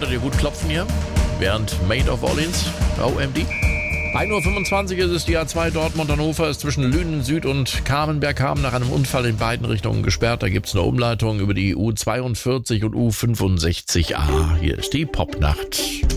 Konntet ihr gut klopfen hier? Während Maid of Orleans, OMD. 1:25 Uhr ist es, die A2 Dortmund-Hannover ist zwischen Lünen Süd und Kamenberg-Haben nach einem Unfall in beiden Richtungen gesperrt. Da gibt es eine Umleitung über die U42 und U65A. Hier ist die Popnacht.